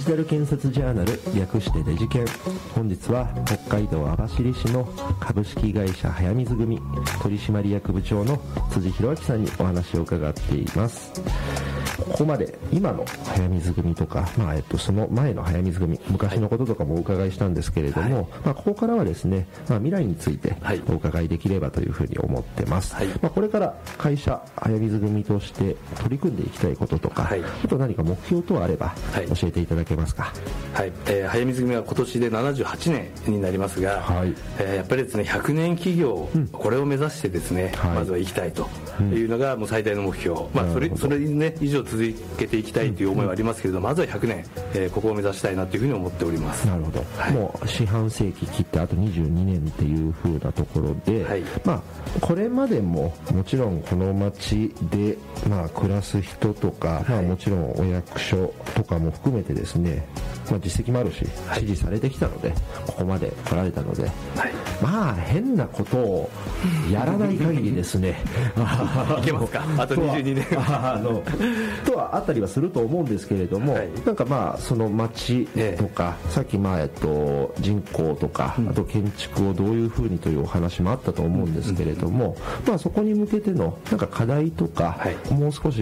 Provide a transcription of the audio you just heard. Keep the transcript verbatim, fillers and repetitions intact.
ジタル建設ジャーナル、略してデジケン。本日は北海道網走市の株式会社早水組取締役部長の辻弘明さんにお話を伺っています。ここまで今の早水組とか、まあえっと、その前の早水組、昔のこととかもお伺いしたんですけれども、はい、まあ、ここからはですね、まあ、未来についてお伺いできればというふうに思ってます、はい。まあ、これから会社早水組として取り組んでいきたいこととか、はい、あと何か目標等あれば教えていただけますか。 はい、えー、早水組は今年でななじゅうはちねんになりますが、はい、えー、やっぱりですねひゃくねん企業、うん、これを目指してですね、はい、まずは行きたいというのがもう最大の目標、うん、まあ、それそれにね以上続けていきたいという思いはありますけれども、まずはひゃくねん、えー、ここを目指したいなというふうに思っております。 なるほど、はい、もう四半世紀切ってあとにじゅうにねんっていうふうなところで、はい、まあ、これまでももちろんこの町で、まあ、暮らす人とか、はい、まあ、もちろんお役所とかも含めてですね、まあ、実績もあるし支持されてきたので、はい、ここまで来られたので、はい、まあ変なことをやらない限りですねいけますか、あとにじゅうにねんあのとはあったりはすると思うんですけれども、はい、なんかまあその町とか、ええ、さっきまあえっと人口とか、うん、あと建築をどういうふうにというお話もあったと思うんですけれども、うん、まあそこに向けてのなんか課題とか、はい、もう少し